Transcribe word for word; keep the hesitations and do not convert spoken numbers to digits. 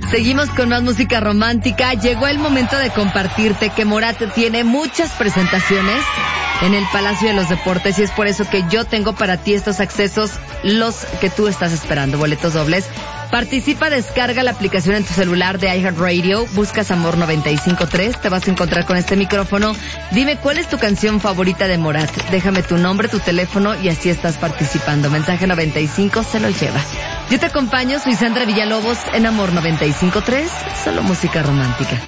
Seguimos con más música romántica. Llegó el momento de compartirte que Morat tiene muchas presentaciones en el Palacio de los Deportes y es por eso que yo tengo para ti estos accesos, los que tú estás esperando, boletos dobles. Participa, descarga la aplicación en tu celular de iHeartRadio, buscas Amor noventa y cinco punto tres, te vas a encontrar con este micrófono. Dime cuál es tu canción favorita de Morat. Déjame tu nombre, tu teléfono y así estás participando. Mensaje noventa y cinco se lo lleva. Yo te acompaño, soy Sandra Villalobos en Amor noventa y cinco punto tres, solo música romántica.